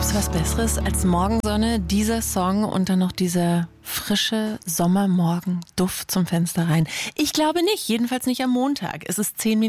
Weißt du was Besseres als Morgensonne, dieser Song und dann noch dieser frische Sommermorgen-Duft zum Fenster rein? Ich glaube nicht, jedenfalls nicht am Montag. Es ist 6:10.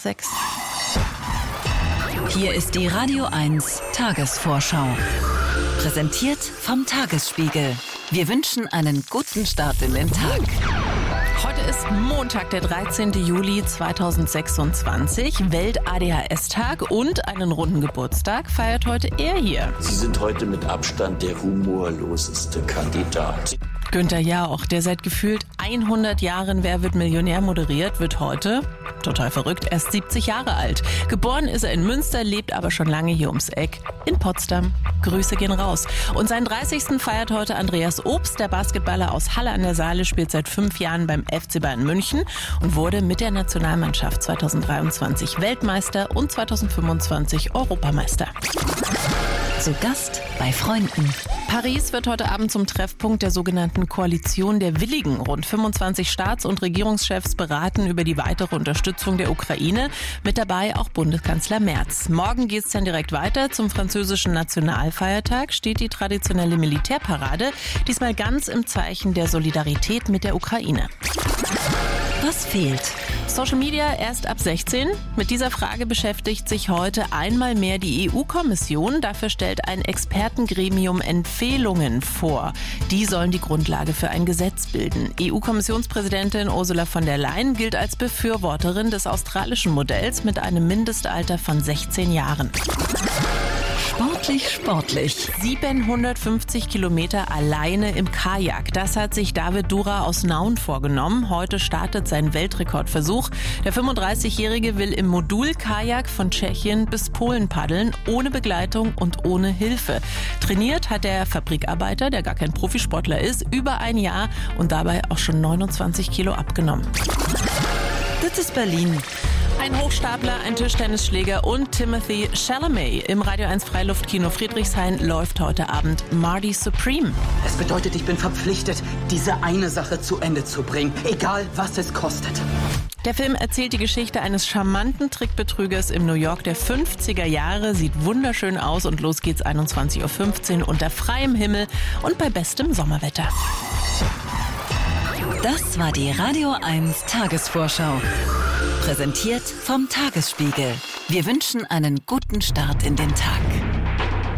Hier ist die Radio 1 Tagesvorschau. Präsentiert vom Tagesspiegel. Wir wünschen einen guten Start in den Tag. Heute ist Montag, der 13. Juli 2026, Welt-ADHS-Tag und einen runden Geburtstag feiert heute er hier. Sie sind heute mit Abstand der humorloseste Kandidat. Günther Jauch, der seit gefühlt 100 Jahren Wer wird Millionär moderiert, wird heute, total verrückt, erst 70 Jahre alt. Geboren ist er in Münster, lebt aber schon lange hier ums Eck in Potsdam. Grüße gehen raus. Und seinen 30. feiert heute Andreas Obst, der Basketballer aus Halle an der Saale, spielt seit 5 Jahren beim FC Bayern München und wurde mit der Nationalmannschaft 2023 Weltmeister und 2025 Europameister. Zu Gast bei Freunden. Paris wird heute Abend zum Treffpunkt der sogenannten Koalition der Willigen. Rund 25 Staats- und Regierungschefs beraten über die weitere Unterstützung der Ukraine. Mit dabei auch Bundeskanzler Merz. Morgen geht es dann direkt weiter. Zum französischen Nationalfeiertag steht die traditionelle Militärparade. Diesmal ganz im Zeichen der Solidarität mit der Ukraine. Was fehlt? Social Media erst ab 16? Mit dieser Frage beschäftigt sich heute einmal mehr die EU-Kommission. Dafür stellt ein Expertengremium Empfehlungen vor. Die sollen die Grundlage für ein Gesetz bilden. EU-Kommissionspräsidentin Ursula von der Leyen gilt als Befürworterin des australischen Modells mit einem Mindestalter von 16 Jahren. Sportlich. 750 Kilometer alleine im Kajak. Das hat sich David Dura aus Nauen vorgenommen. Heute startet sein Weltrekordversuch. Der 35-Jährige will im Modul-Kajak von Tschechien bis Polen paddeln, ohne Begleitung und ohne Hilfe. Trainiert hat der Fabrikarbeiter, der gar kein Profisportler ist, über ein Jahr und dabei auch schon 29 Kilo abgenommen. Das ist Berlin. Ein Hochstapler, ein Tischtennisschläger und Timothée Chalamet. Im Radio 1 Freiluftkino Friedrichshain läuft heute Abend Marty Supreme. Es bedeutet, ich bin verpflichtet, diese eine Sache zu Ende zu bringen, egal was es kostet. Der Film erzählt die Geschichte eines charmanten Trickbetrügers im New York der 50er Jahre. Sieht wunderschön aus und los geht's 21:15 Uhr unter freiem Himmel und bei bestem Sommerwetter. Das war die Radio 1 Tagesvorschau. Präsentiert vom Tagesspiegel. Wir wünschen einen guten Start in den Tag.